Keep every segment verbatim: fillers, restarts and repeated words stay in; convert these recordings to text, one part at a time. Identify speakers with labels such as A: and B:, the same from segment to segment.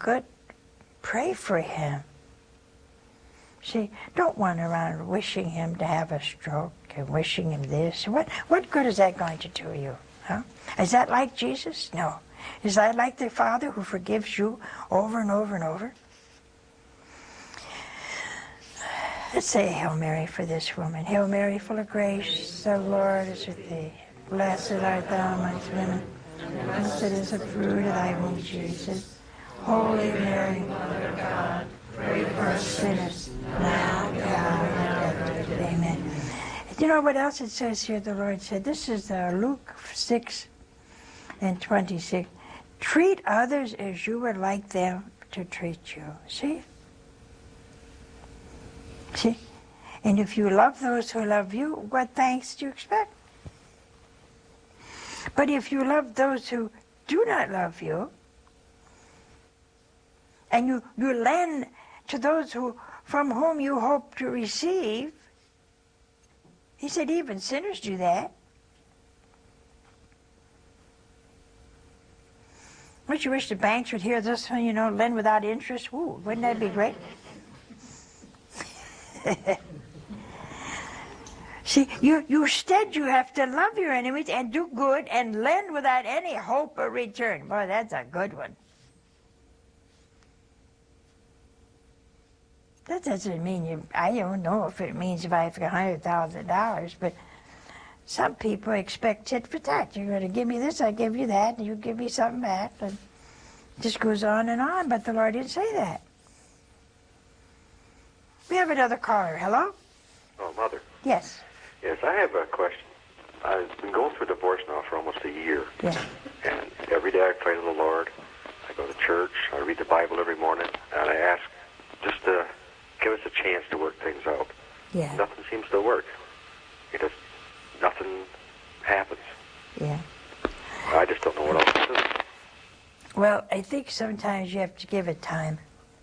A: good, pray for him. See, don't run around wishing him to have a stroke and wishing him this. What, what good is that going to do you? Huh? Is that like Jesus? No. Is that like the Father who forgives you over and over and over? Let's say Hail Mary for this woman. Hail Mary, full of grace, the Lord is with thee. Blessed art thou amongst women. Blessed is the fruit of thy womb, Jesus. Holy Mary, Mother of God, pray for us sinners, now and at our death. Amen. You know what else it says here? The Lord said, this is uh, Luke six and twenty-six. Treat others as you would like them to treat you. See? See? And if you love those who love you, what thanks do you expect? But if you love those who do not love you, and you, you lend to those who from whom you hope to receive, he said even sinners do that. Don't you wish the banks would hear this one, you know, lend without interest? Ooh, wouldn't that be great? See, you, you instead you have to love your enemies and do good and lend without any hope of return. Boy, that's a good one. That doesn't mean you, I don't know if it means if I have a hundred thousand dollars, but some people expect tit for tat. You're going to give me this, I give you that, and you give me something back. And it just goes on and on, but the Lord didn't say that. We have another caller. Hello?
B: Oh, Mother.
A: Yes.
B: Yes, I have a question. I've been going through divorce now for almost a year.
A: Yeah.
B: And every day I pray to the Lord. I go to church. I read the Bible every morning. And I ask just to give us a chance to work things out.
A: Yeah.
B: Nothing seems to work. It just, nothing happens.
A: Yeah.
B: I just don't know what else to do.
A: Well, I think sometimes you have to give it time.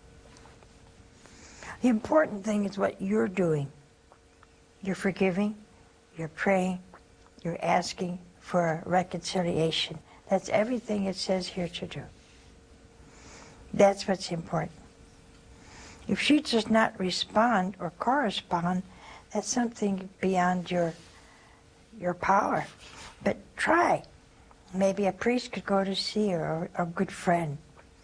A: The important thing is what you're doing. You're forgiving, you're praying, you're asking for reconciliation. That's everything it says here to do. That's what's important. If she does not respond or correspond, that's something beyond your, your power. But try. Maybe a priest could go to see her, or a good friend.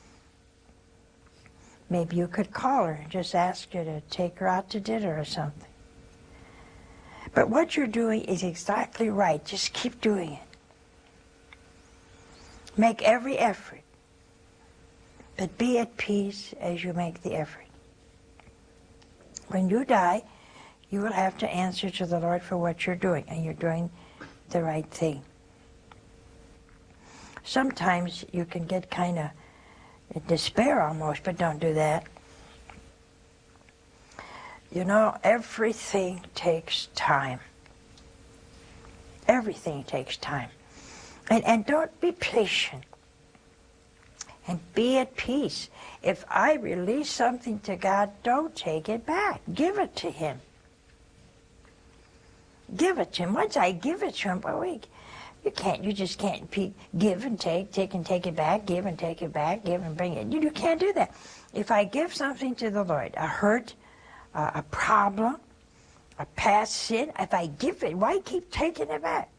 A: Maybe you could call her and just ask her to take her out to dinner or something. But what you're doing is exactly right. Just keep doing it. Make every effort. But be at peace as you make the effort. When you die, you will have to answer to the Lord for what you're doing, and you're doing the right thing. Sometimes you can get kind of in despair almost, but don't do that. You know, everything takes time. Everything takes time. And, and don't be patient. And be at peace. If I release something to God, don't take it back. Give it to Him. Give it to Him. Once I give it to Him, well, wait, you can't, you just can't be, give and take, take and take it back, give and take it back, give and bring it. You, you can't do that. If I give something to the Lord, a hurt, uh, a problem, a past sin, if I give it, why keep taking it back?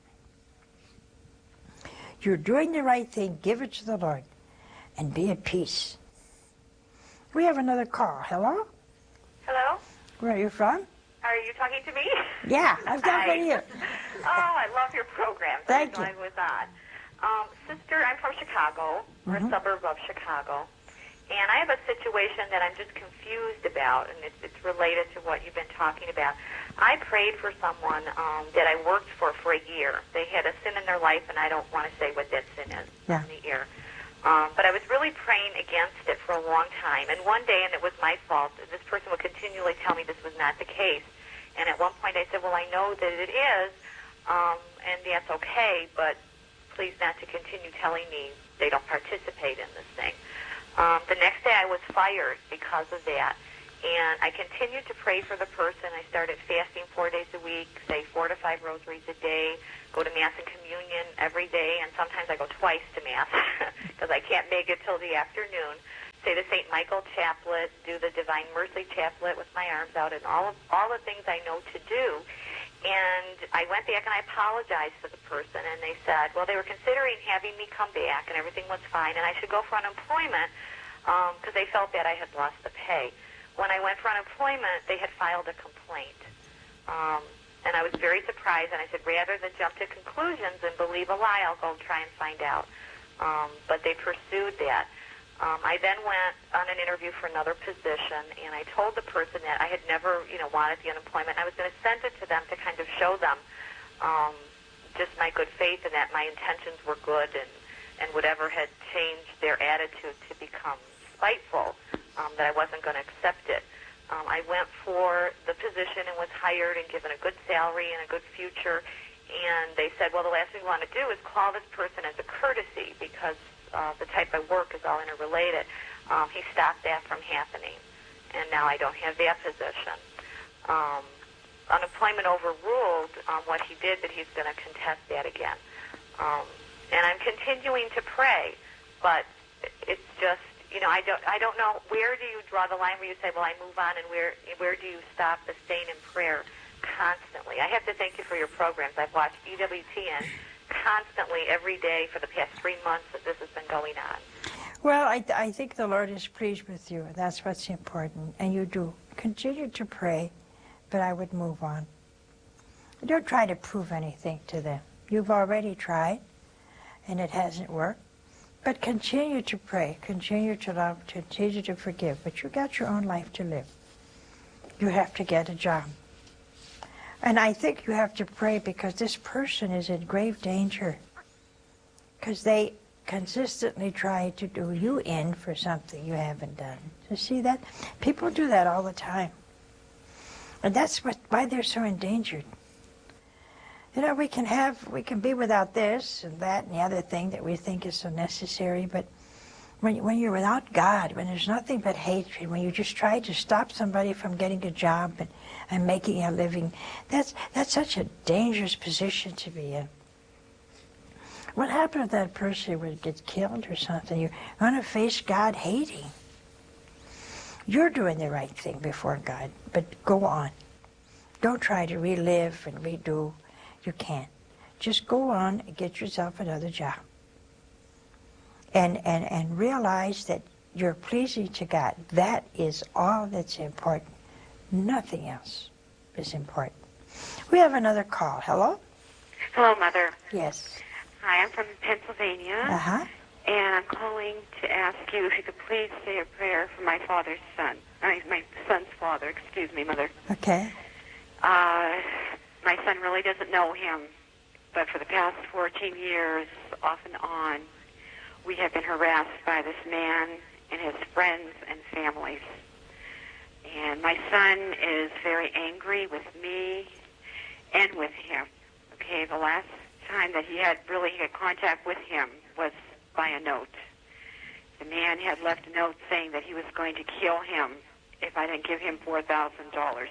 A: You're doing the right thing, give it to the Lord, and be at peace. We have another call. Hello?
C: Hello?
A: Where are you from?
C: Are you talking to me?
A: Yeah, I'm talking to you.
C: Oh, I love your program.
A: Thank you.
C: I was on. Um, sister, I'm from Chicago, or
A: Mhm.
C: a suburb of Chicago, and I have a situation that I'm just confused about, and it's, it's related to what you've been talking about. I prayed for someone um, that I worked for for a year. They had a sin in their life, and I don't want to say what that sin is
A: Yeah.
C: on the air. Um, but I was really praying against it for a long time. And one day, and it was my fault, this person would continually tell me this was not the case. And at one point I said, well, I know that it is, um, and that's okay, but please not to continue telling me they don't participate in this thing. Um, the next day I was fired because of that. And I continued to pray for the person. I started fasting four days a week, say four to five rosaries a day, go to Mass and Communion every day, and sometimes I go twice to Mass because I can't make it till the afternoon. say the Saint Michael Chaplet, do the Divine Mercy Chaplet with my arms out, and all of, all the things I know to do. And I went back and I apologized to the person, and they said, well, they were considering having me come back, and everything was fine, and I should go for unemployment because um, they felt that I had lost the pay. When I went for unemployment, they had filed a complaint. Um, and I was very surprised, and I said, rather than jump to conclusions and believe a lie, I'll go try and find out. Um, but they pursued that. Um, I then went on an interview for another position, and I told the person that I had never, you know, wanted the unemployment. I was going to send it to them to kind of show them um, just my good faith and that my intentions were good, and, and whatever had changed their attitude to become spiteful, um, that I wasn't going to accept it. Um, I went for the position and was hired and given a good salary and a good future, and they said, well, the last thing we want to do is call this person as a courtesy because Uh, the type of work is all interrelated. Um, he stopped that from happening, and now I don't have that position. Um, unemployment overruled um, what he did, but he's going to contest that again. Um, and I'm continuing to pray, but it's just, you know, I don't, I don't know, where do you draw the line where you say, well, I move on, and where, where do you stop the staying in prayer constantly? I have to thank you for your programs. I've watched E W T N constantly every day for the past three months that this has been going on.
A: Well, I, I think the Lord is pleased with you. That's what's important. And you do. Continue to pray, but I would move on. Don't try to prove anything to them. You've already tried, and it hasn't worked. But continue to pray, continue to love, continue to forgive. But you got your own life to live. You have to get a job. And I think you have to pray because this person is in grave danger. Because they consistently try to do you in for something you haven't done. You see that? People do that all the time. And that's what, why they're so endangered. You know, we can have, we can be without this and that and the other thing that we think is so necessary, but when, when you're without God, when there's nothing but hatred, when you just try to stop somebody from getting a job and, and making a living, that's, that's such a dangerous position to be in. What happened if that person would get killed or something? You're going to face God hating. You're doing the right thing before God, but go on. Don't try to relive and redo. You can't. Just go on and get yourself another job. And, and, and realize that you're pleasing to God. That is all that's important. Nothing else is important. We have another call. Hello?
D: Hello, Mother.
A: Yes.
D: Hi, I'm from Pennsylvania.
A: Uh-huh.
D: And I'm calling to ask you if you could please say a prayer for my father's son. I, my son's father, excuse me, Mother.
A: Okay.
D: Uh, my son really doesn't know him, but for the past fourteen years, off and on, we have been harassed by this man and his friends and families. And my son is very angry with me and with him. Okay, the last time that he had really had contact with him was by a note. The man had left a note saying that he was going to kill him if I didn't give him four thousand dollars.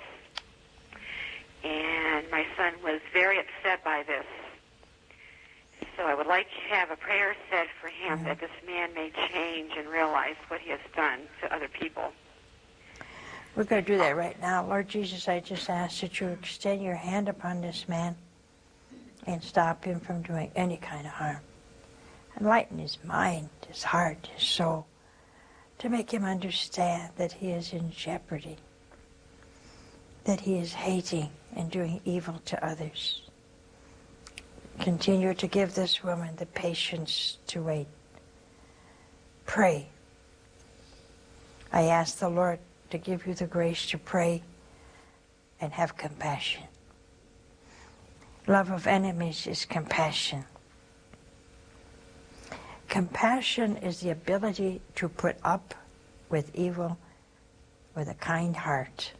D: And my son was very upset by this. So I would like to have a prayer said for him mm-hmm. that this man may change and realize what he has done to other people.
A: We're going to do that right now. Lord Jesus, I just ask that you extend your hand upon this man and stop him from doing any kind of harm. Enlighten his mind, his heart, his soul, to make him understand that he is in jeopardy, that he is hating and doing evil to others. Continue to give this woman the patience to wait. Pray. I ask the Lord to give you the grace to pray and have compassion. Love of enemies is compassion. Compassion is the ability to put up with evil with a kind heart.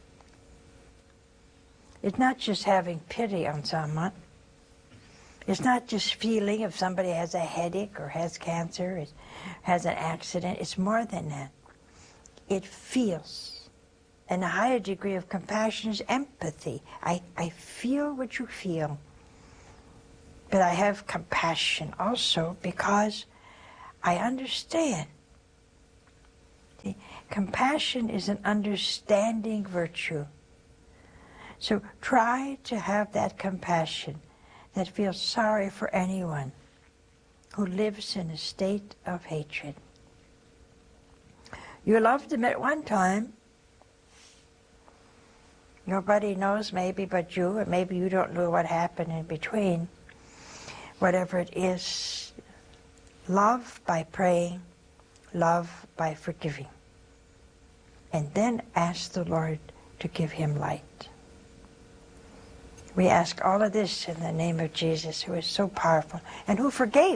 A: It's not just having pity on someone. It's not just feeling if somebody has a headache or has cancer, or has an accident. It's more than that. It feels. And a higher degree of compassion is empathy. I, I feel what you feel. But I have compassion also because I understand The compassion is an understanding virtue. So try to have that compassion that feels sorry for anyone who lives in a state of hatred. You loved him at one time. Nobody knows maybe but you, and maybe you don't know what happened in between. Whatever it is, love by praying, love by forgiving. And then ask the Lord to give him light. We ask all of this in the name of Jesus, who is so powerful and who forgave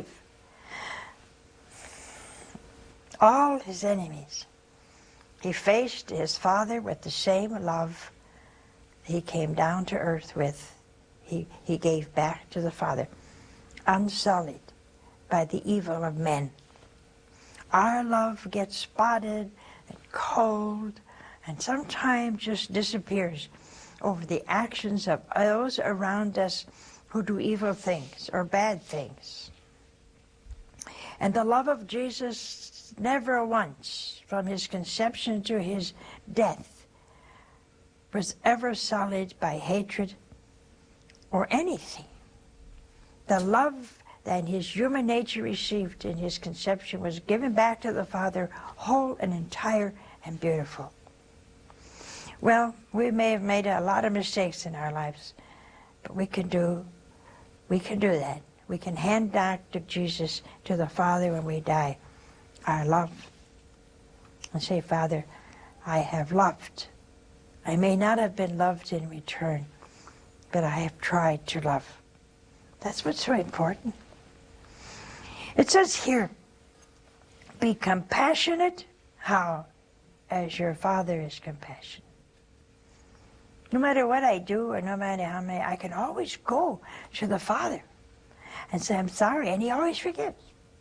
A: all his enemies. He faced his Father with the same love he came down to earth with. He, he gave back to the Father, unsullied by the evil of men. Our love gets spotted and cold and sometimes just disappears over the actions of those around us who do evil things or bad things. And the love of Jesus never once, from his conception to his death, was ever sullied by hatred or anything. The love that his human nature received in his conception was given back to the Father, whole and entire and beautiful. Well, we may have made a lot of mistakes in our lives, but we can do, we can do that. We can hand back to Jesus, to the Father when we die, our love. And say, Father, I have loved. I may not have been loved in return, but I have tried to love. That's what's so important. It says here, be compassionate. How? As your Father is compassionate. No matter what I do or no matter how many, I can always go to the Father and say, I'm sorry, and he always forgives.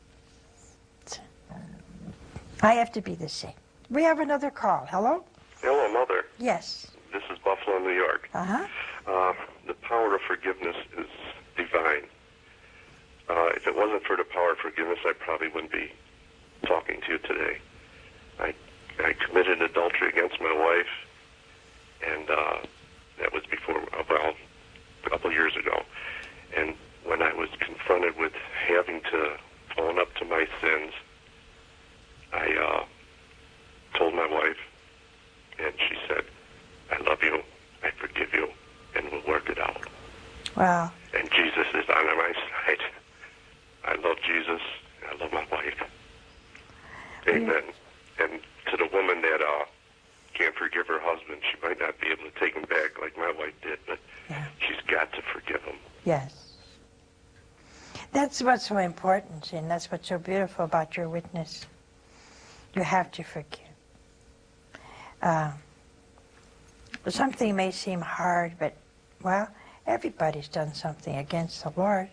A: I have to be the same. We have another call. Hello?
E: Hello, Mother.
A: Yes.
E: This is Buffalo, New York.
A: Uh-huh.
E: Uh, the power of forgiveness is divine. Uh, if it wasn't for the power of forgiveness, I probably wouldn't be talking to you today. I I committed adultery against my wife, and uh, that was before, well, a couple years ago. And when I was confronted with having to own up to my sins, I uh, told my wife, and she said, I love you, I forgive you, and we'll work it out.
A: Wow.
E: And Jesus is on my side. I love Jesus, I love my wife. Amen. And to the woman that uh, can't forgive her husband, she might not be able to take him back like my wife did, but
A: yeah.
E: She's got to forgive him.
A: Yes. That's what's so important, and that's what's so beautiful about your witness. You have to forgive. Uh, something may seem hard, but, well, everybody's done something against the Lord.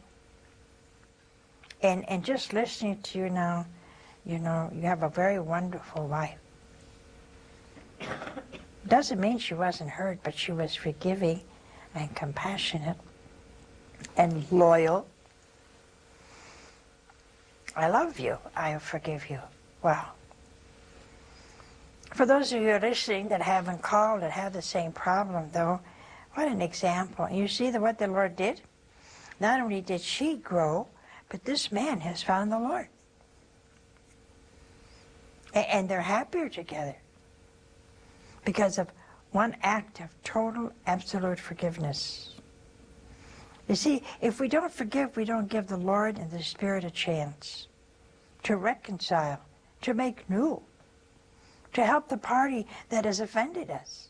A: And, and just listening to you now, you know, you have a very wonderful wife. Doesn't mean she wasn't hurt, but she was forgiving and compassionate and loyal. I love you. I forgive you. Wow. For those of you listening that haven't called and have the same problem, though, what an example. You see the, what the Lord did? Not only did she grow, but this man has found the Lord. A- and they're happier together because of one act of total, absolute forgiveness. You see, if we don't forgive, we don't give the Lord and the Spirit a chance to reconcile, to make new, to help the party that has offended us.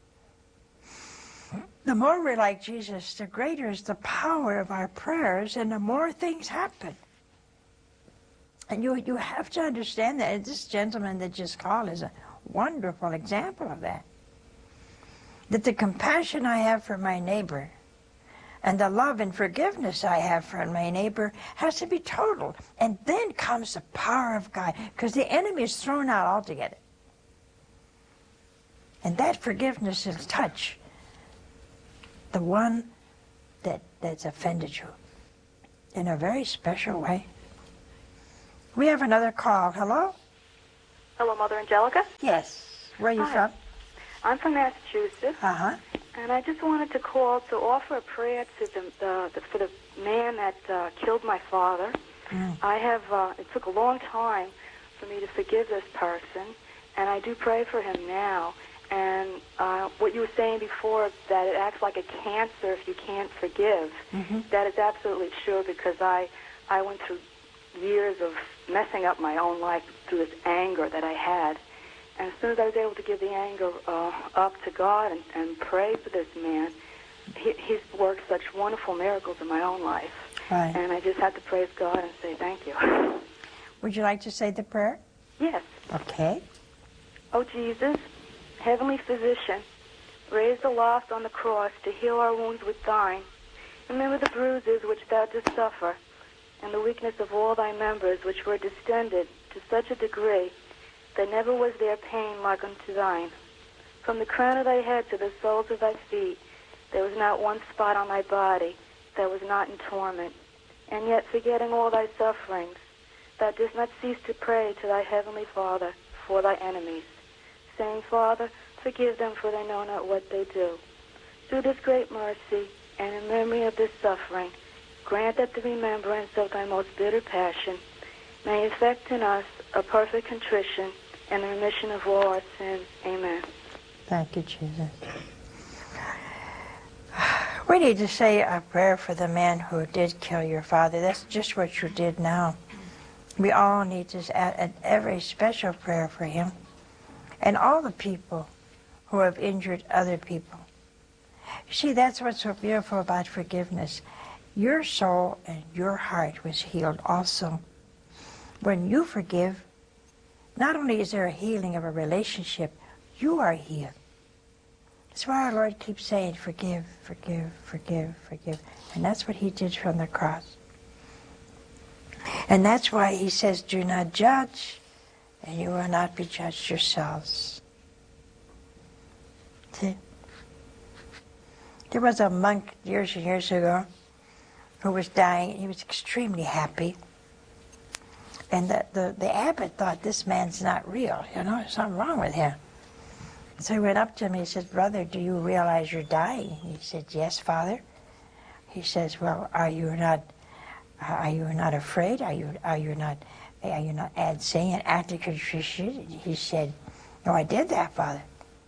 A: The more we're like Jesus, the greater is the power of our prayers, and the more things happen. And you, you have to understand that. This gentleman that just called is a wonderful example of that. That the compassion I have for my neighbor and the love and forgiveness I have for my neighbor has to be total. And then comes the power of God, because the enemy is thrown out altogether. And that forgiveness will touch the one that, that's offended you in a very special way. We have another call. Hello?
F: Hello, Mother Angelica.
A: Yes. Where are you
F: Hi.
A: from?
F: I'm from Massachusetts,
A: Uh-huh.
F: and I just wanted to call to offer a prayer to the, the, the for the man that uh, killed my father.
A: Mm.
F: I have. Uh, it took a long time for me to forgive this person, and I do pray for him now. And uh, what you were saying before, that it acts like a cancer if you can't forgive,
A: Mm-hmm.
F: that is absolutely true, because I, I went through years of messing up my own life through this anger that I had. And as soon as I was able to give the anger uh, up to God and, and pray for this man, he, he's worked such wonderful miracles in my own life.
A: Right.
F: And I just had to praise God and say thank you.
A: Would you like to say the prayer?
F: Yes.
A: Okay.
F: Oh, Jesus, Heavenly Physician, raised aloft on the cross to heal our wounds with thine. Remember the bruises which thou didst suffer, and the weakness of all thy members, which were distended to such a degree that never was there pain like unto thine. From the crown of thy head to the soles of thy feet, there was not one spot on thy body that was not in torment. And yet, forgetting all thy sufferings, thou didst not cease to pray to thy heavenly Father for thy enemies, saying, Father, forgive them, for they know not what they do. Through this great mercy, and in memory of this suffering, grant that the remembrance of thy most bitter passion may effect in us a perfect contrition and the remission of all our sins. Amen.
A: Thank you, Jesus. We need to say a prayer for the man who did kill your father. That's just what you did now. We all need to add, add every special prayer for him and all the people who have injured other people. You see, that's what's so beautiful about forgiveness. Your soul and your heart was healed also. When you forgive, not only is there a healing of a relationship, you are healed. That's why our Lord keeps saying, forgive, forgive, forgive, forgive. And that's what he did from the cross. And that's why he says, do not judge, and you will not be judged yourselves. See? There was a monk years and years ago who was dying. He was extremely happy. And the, the, the abbot thought, this man's not real, you know, there's something wrong with him. So he went up to him, he said, brother, do you realize you're dying? He said, yes, Father. He says, well, are you not, are you not afraid? Are you, are you not, are you not ad saying and acting contrition? He said, no, I did that, Father.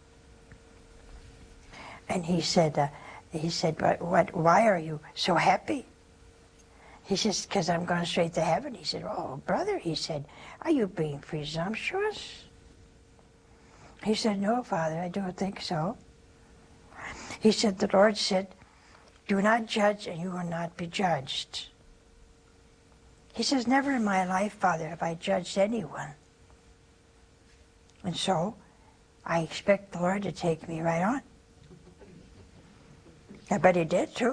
A: And he said, uh, he said, but what, why are you so happy? He says, because I'm going straight to heaven. He said, oh, brother, he said, are you being presumptuous? He said, no, Father, I don't think so. He said, the Lord said, do not judge and you will not be judged. He says, never in my life, Father, have I judged anyone. And so, I expect the Lord to take me right on. I bet he did, too.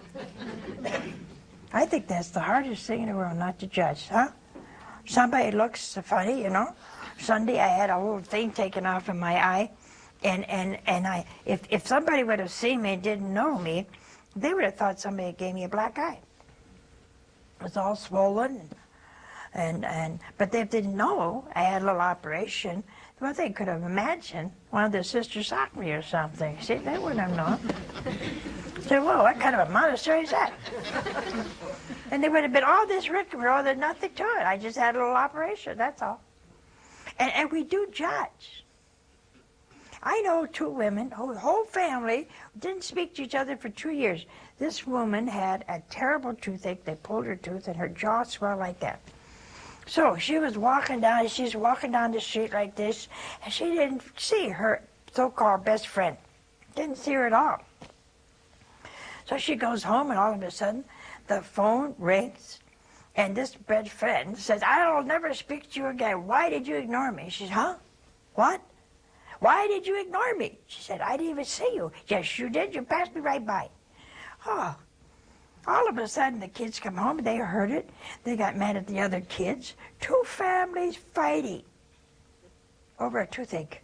A: I think that's the hardest thing in the world, not to judge, huh? Somebody looks funny, you know. Sunday I had a little thing taken off of my eye, and, and, and I if, if somebody would have seen me and didn't know me, they would have thought somebody gave me a black eye. It was all swollen, and, and but they didn't know I had a little operation. Well, they could have imagined one of their sisters socked me or something. See, they wouldn't have known. Say, whoa, what kind of a monastery is that? And there would have been all this rigmarole, there's nothing to it. I just had a little operation, that's all. And, and we do judge. I know two women, whole, whole family, didn't speak to each other for two years. This woman had a terrible toothache. They pulled her tooth and her jaw swelled like that. So she was walking down, she's walking down the street like this, and she didn't see her so-called best friend. Didn't see her at all. So she goes home, and all of a sudden, the phone rings, and this best friend says, I'll never speak to you again. Why did you ignore me? She said, huh? What? Why did you ignore me? She said, I didn't even see you. Yes, you did. You passed me right by. Oh. All of a sudden, the kids come home, they heard it. They got mad at the other kids. Two families fighting over a toothache.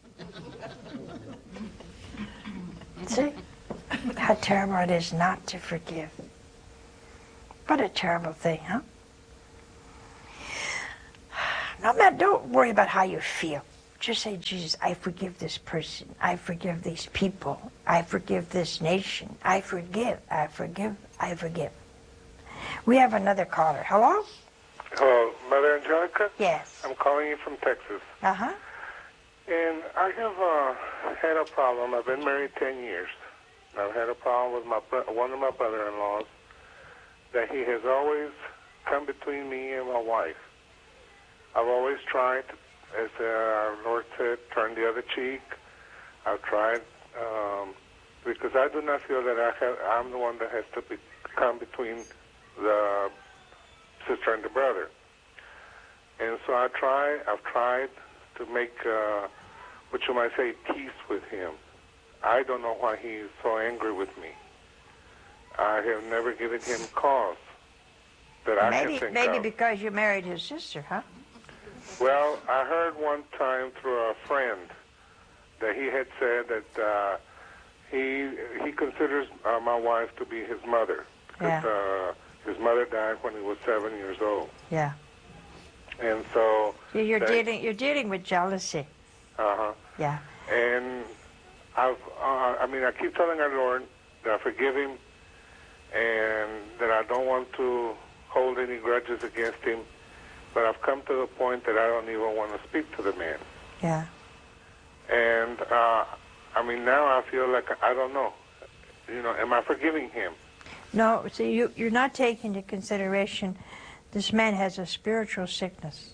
A: See? How terrible it is not to forgive. What a terrible thing, huh? Now, man, don't worry about how you feel. Just say, Jesus, I forgive this person. I forgive these people. I forgive this nation. I forgive. I forgive. I forgive. We have another caller. Hello?
G: Hello, Mother Angelica?
A: Yes.
G: I'm calling you from Texas.
A: Uh-huh.
G: And I have uh, had a problem. I've been married ten years. I've had a problem with my bro- one of my brother-in-laws that he has always come between me and my wife. I've always tried, as uh, our Lord said, turn the other cheek. I've tried um, because I do not feel that I have, I'm the one that has to be, come between the sister and the brother. And so I try, I've tried to make, uh, what you might say, peace with him. I don't know why he's so angry with me. I have never given him cause that I
A: maybe,
G: can think
A: maybe
G: of.
A: because you married his sister, huh?
G: Well, I heard one time through a friend that he had said that uh, he he considers uh, my wife to be his mother. Because
A: Yeah.
G: uh, his mother died when he was seven years old.
A: Yeah.
G: And so...
A: You- You're
G: that-
A: dealing. You're dealing with jealousy.
G: Uh-huh.
A: Yeah.
G: And I've, uh, I mean, I keep telling our Lord that I forgive him and that I don't want to hold any grudges against him. But I've come to the point that I don't even want to speak to the man.
A: Yeah.
G: And, uh, I mean, now I feel like, I don't know. You know, am I forgiving him?
A: No. See, you you're not taking into consideration. This man has a spiritual sickness.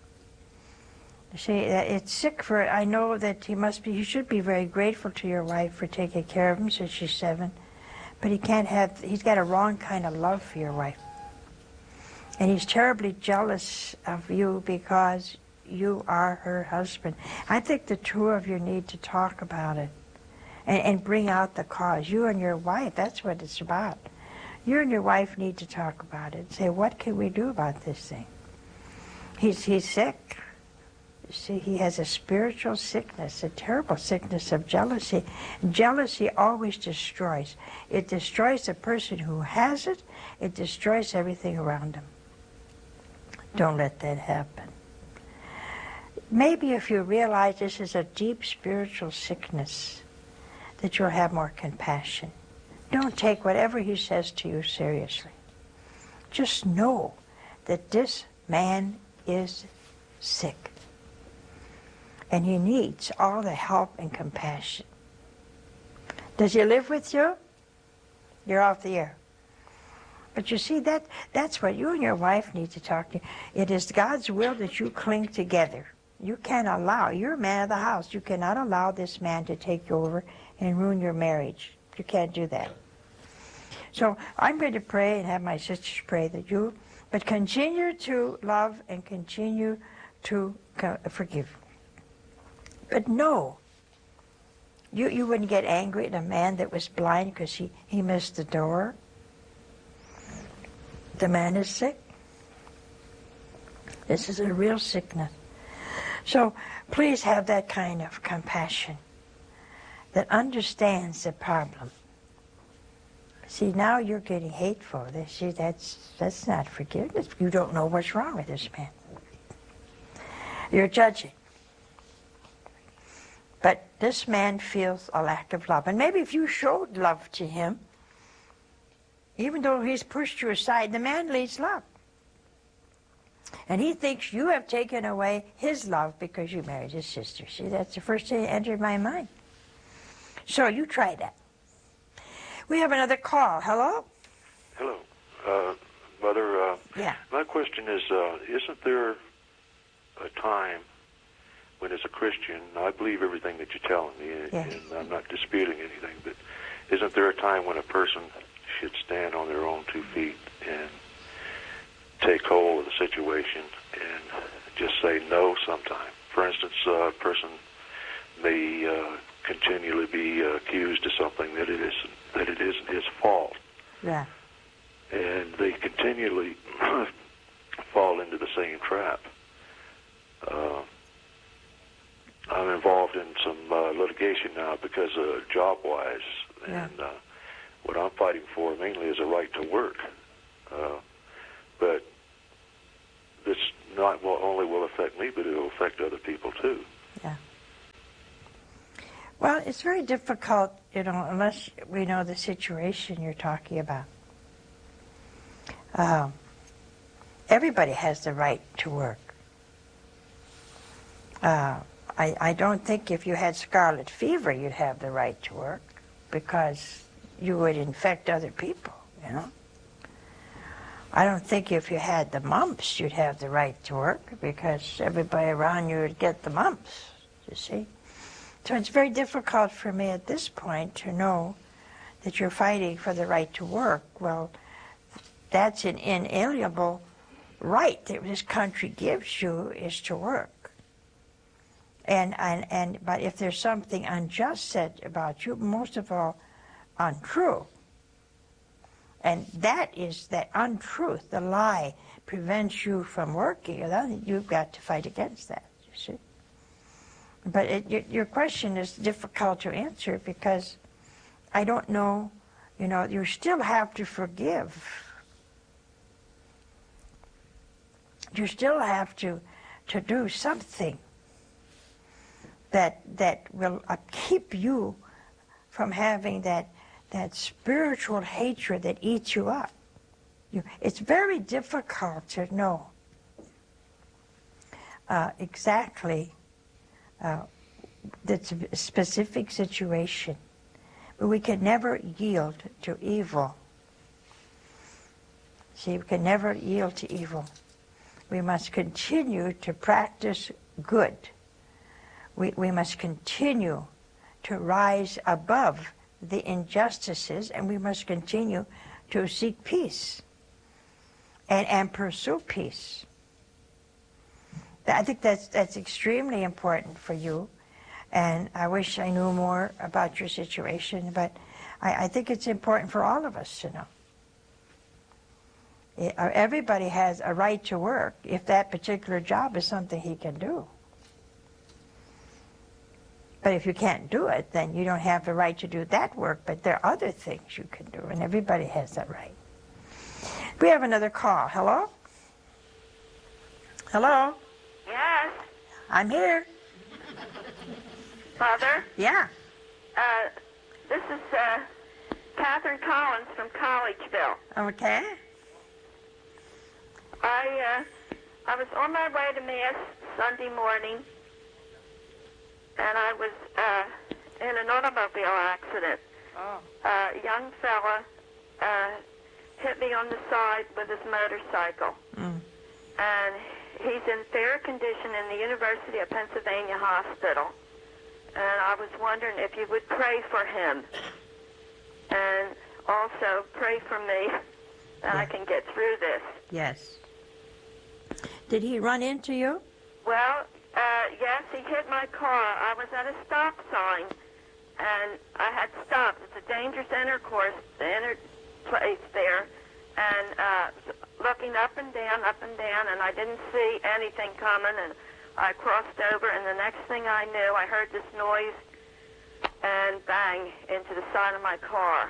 A: See, that it's sick for, I know that he must be, he should be very grateful to your wife for taking care of him since she's seven, but he can't have, he's got a wrong kind of love for your wife. And he's terribly jealous of you because you are her husband. I think the two of you need to talk about it and, and bring out the cause. You and your wife, that's what it's about. You and your wife need to talk about it. Say, what can we do about this thing? He's, he's sick. See, he has a spiritual sickness, a terrible sickness of jealousy. Jealousy always destroys. It destroys the person who has it. It destroys everything around him. Don't let that happen. Maybe if you realize this is a deep spiritual sickness, that you'll have more compassion. Don't take whatever he says to you seriously. Just know that this man is sick. And he needs all the help and compassion. Does he live with you? You're off the air. But you see, that that's what you and your wife need to talk to. It is God's will that you cling together. You can't allow, you're a man of the house. You cannot allow this man to take you over and ruin your marriage. You can't do that. So I'm going to pray and have my sisters pray that you, but continue to love and continue to forgive. But no, you, you wouldn't get angry at a man that was blind because he, he missed the door. The man is sick. This is a real sickness. So please have that kind of compassion that understands the problem. See, now you're getting hateful. See, that's, that's not forgiveness. You don't know what's wrong with this man. You're judging. But this man feels a lack of love. And maybe if you showed love to him, even though he's pushed you aside, the man needs love. And he thinks you have taken away his love because you married his sister. See, that's the first thing that entered my mind. So you try that. We have another call. Hello?
H: Hello. Uh, Mother, uh,
A: yeah.
H: My question is, uh, isn't there a time when as a Christian, I believe everything that you're telling me, and,
A: yes.
H: and I'm not disputing anything, but isn't there a time when a person should stand on their own two feet and take hold of the situation and just say no sometime? For instance, uh, a person may uh, continually be uh, accused of something that it isn't, that it isn't his fault.
A: Yeah.
H: And they continually fall into the same trap. Uh, I'm involved in some uh, litigation now because of job-wise,
A: yeah.
H: and uh, what I'm fighting for mainly is a right to work. Uh, but this not will, only will affect me, but it will affect other people too.
A: Yeah. Well, it's very difficult, you know, unless we know the situation you're talking about. Um, everybody has the right to work. Uh, I, I don't think if you had scarlet fever you'd have the right to work, because you would infect other people, you know. I don't think if you had the mumps you'd have the right to work, because everybody around you would get the mumps, you see. So it's very difficult for me at this point to know that you're fighting for the right to work. Well, that's an inalienable right that this country gives you, is to work. And, and, and but if there's something unjust said about you, most of all untrue, and that is that untruth, the lie, prevents you from working, then you've got to fight against that, you see. But it, your, your question is difficult to answer, because I don't know, you know, you still have to forgive. You still have to, to do something that that will uh, keep you from having that that spiritual hatred that eats you up. You, it's very difficult to know uh, exactly uh, the specific situation, but we can never yield to evil. See, we can never yield to evil. We must continue to practice good. We, we must continue to rise above the injustices, and we must continue to seek peace and, and pursue peace. I think that's, that's extremely important for you, and I wish I knew more about your situation, but I, I think it's important for all of us to know. Everybody has a right to work if that particular job is something he can do. But if you can't do it, then you don't have the right to do that work, but there are other things you can do, and everybody has that right. We have another call. Hello? Hello?
I: Yes.
A: I'm here.
I: Father?
A: Yeah.
I: Uh, this is uh, Catherine Collins from Collegeville.
A: Okay.
I: I uh, I was on my way to Mass Sunday morning, and I was uh, in an automobile accident.
A: Oh.
I: Uh, a young fella uh, hit me on the side with his motorcycle.
A: Mm.
I: And he's in fair condition in the University of Pennsylvania Hospital. And I was wondering if you would pray for him. And also pray for me that
A: Yeah.
I: I can get through this.
A: Yes. Did he run into you?
I: Well, uh, yes, he hit my car. I was at a stop sign, and I had stopped. It's a dangerous intercourse, the inner place there, and uh, looking up and down, up and down, and I didn't see anything coming, and I crossed over, and the next thing I knew, I heard this noise and bang into the side of my car.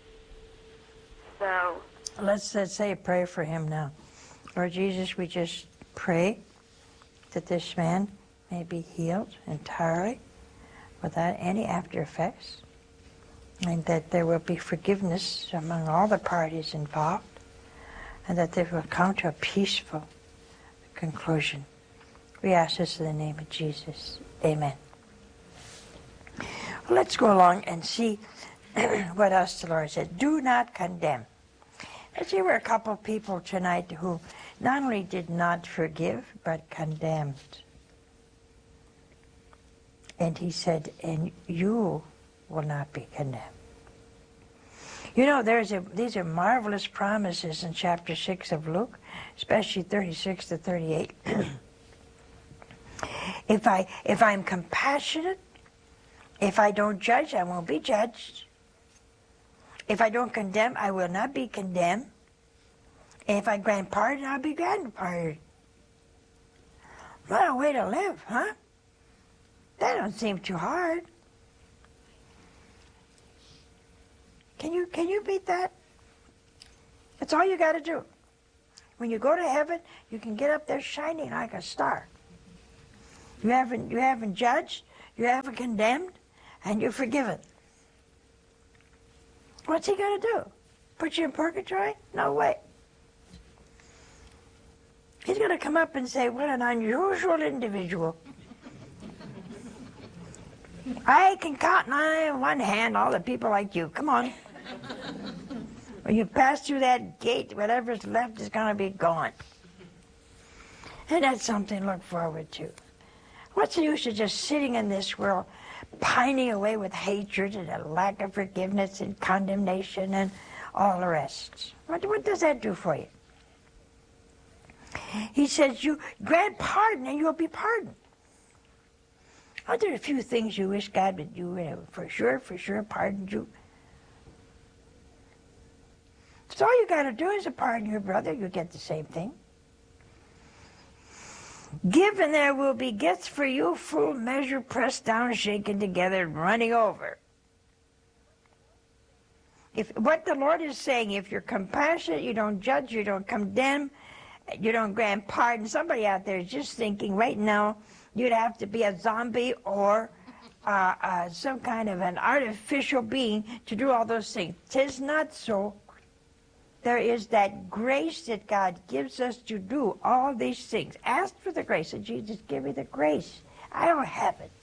I: So
A: Let's, let's say a prayer for him now. Lord Jesus, we just pray that this man may be healed entirely without any after effects, and that there will be forgiveness among all the parties involved, and that they will come to a peaceful conclusion. We ask this in the name of Jesus. Amen. Well, let's go along and see what else the Lord said. Do not condemn. Now, there were a couple of people tonight who not only did not forgive, but condemned. And he said, and you will not be condemned. You know, there's a, these are marvelous promises in chapter six of Luke, especially thirty-six to thirty-eight. if, I, if I'm compassionate, if I don't judge, I won't be judged. If I don't condemn, I will not be condemned. And if I grant pardon, I'll be granted pardon. What a way to live, huh? That don't seem too hard. Can you can you beat that? That's all you got to do. When you go to heaven, you can get up there shining like a star. You haven't, you haven't judged, you haven't condemned, and you're forgiven. What's he going to do? Put you in purgatory? No way. He's going to come up and say, what an unusual individual. I can count on one hand all the people like you. Come on. When you pass through that gate, whatever's left is going to be gone. And that's something to look forward to. What's the use of just sitting in this world, pining away with hatred and a lack of forgiveness and condemnation and all the rest? What, what does that do for you? He says, you grant pardon and you'll be pardoned. Are there a few things you wish God would do, you know, for sure, for sure, pardon you? So all you got to do is to pardon your brother, you get the same thing. Give and there will be gifts for you, full measure, pressed down, shaken together, and running over. If what the Lord is saying, if you're compassionate, you don't judge, you don't condemn, you don't grant pardon. Somebody out there is just thinking right now you'd have to be a zombie or uh, uh, some kind of an artificial being to do all those things. 'Tis not so. There is that grace that God gives us to do all these things. Ask for the grace of Jesus. Give me the grace. I don't have it.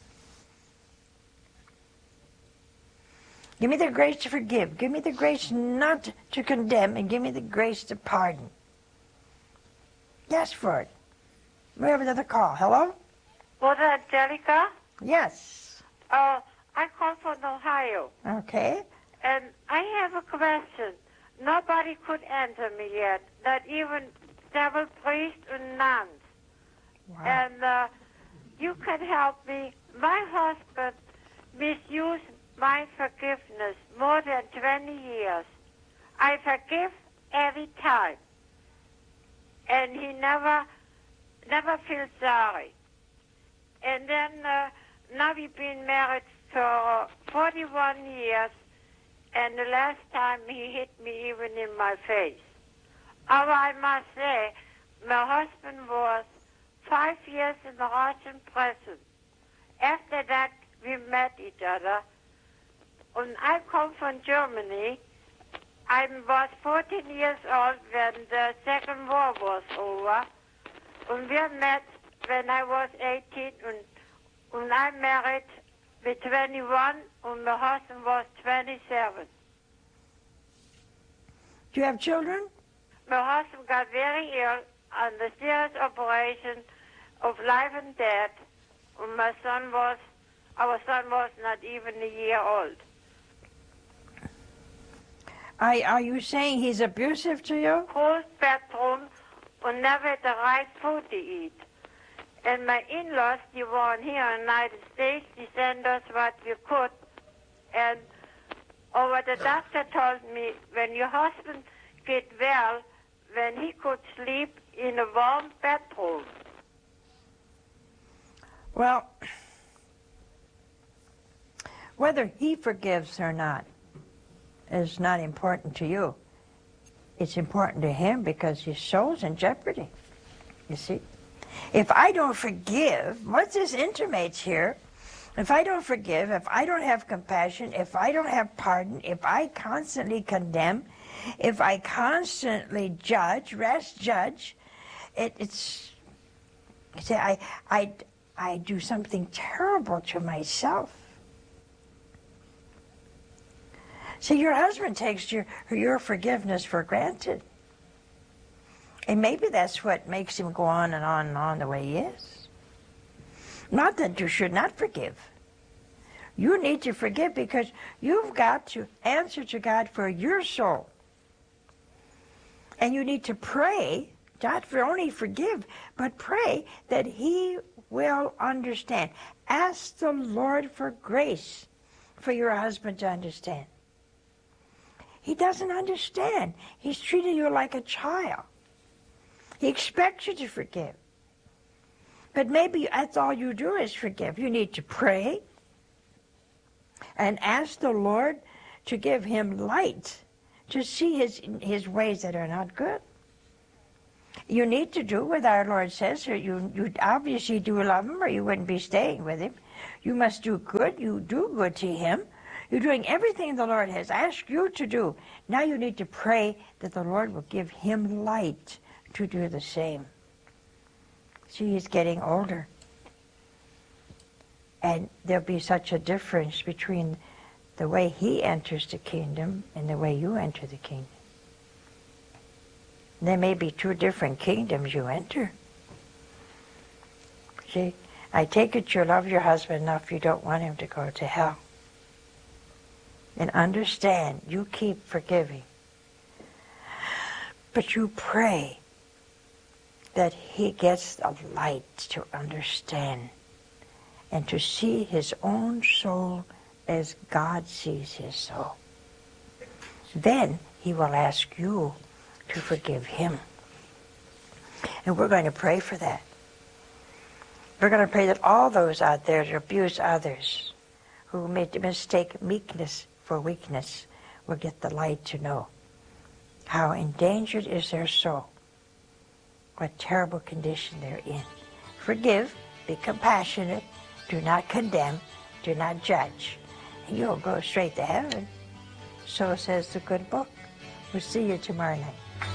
A: Give me the grace to forgive. Give me the grace not to condemn. And give me the grace to pardon. Ask for it. We have another call. Hello?
J: Mother Angelica?
A: Yes.
J: Uh, I come from Ohio.
A: Okay.
J: And I have a question. Nobody could answer me yet, not even devil priests and nuns.
A: Wow.
J: And uh, you can help me. My husband misused my forgiveness more than twenty years. I forgive every time. And he never, never feels sorry. And then uh, now we've been married for forty-one years. And the last time he hit me even in my face. Although I must say, my husband was five years in the Russian prison. After that, we met each other. And I come from Germany. I was fourteen years old when the Second War was over. And we met when I was eighteen. And, and I married with twenty-one, and my husband was twenty-seven.
A: Do you have children?
J: My husband got very ill on the serious operation of life and death. And my son was, our son was not even a year old.
A: Are, are you saying he's abusive to you?
J: Cold bedroom and never had the right food to eat. And my in-laws, they weren't here in the United States. They sent us what we could. And or what the doctor told me, when your husband get well, when he could sleep in a warm bedroom.
A: Well, whether he forgives or not is not important to you. It's important to him because his soul's in jeopardy, you see. If I don't forgive, what this intimates here, if I don't forgive, if I don't have compassion, if I don't have pardon, if I constantly condemn, if I constantly judge, rest judge, it, it's, you see, I, I, I do something terrible to myself. See, your husband takes your, your forgiveness for granted. And maybe that's what makes him go on and on and on the way he is. Not that you should not forgive. You need to forgive because you've got to answer to God for your soul. And you need to pray, not for only forgive, but pray that he will understand. Ask the Lord for grace for your husband to understand. He doesn't understand. He's treating you like a child. He expects you to forgive. But maybe that's all you do is forgive. You need to pray and ask the Lord to give him light to see his, his ways that are not good. You need to do what our Lord says. Or you, you obviously do love him, or you wouldn't be staying with him. You must do good. You do good to him. You're doing everything the Lord has asked you to do. Now you need to pray that the Lord will give him light to do the same. See, he's getting older. And there'll be such a difference between the way he enters the kingdom and the way you enter the kingdom. There may be two different kingdoms you enter. See, I take it you love your husband enough you don't want him to go to hell. And understand, you keep forgiving. But you pray that he gets the light to understand and to see his own soul as God sees his soul. Then he will ask you to forgive him. And we're going to pray for that. We're going to pray that all those out there that abuse others, who made mistake meekness for weakness, will get the light to know how endangered is their soul, what terrible condition they're in. Forgive, be compassionate, do not condemn, do not judge, and you'll go straight to heaven. So says the good book. We'll see you tomorrow night.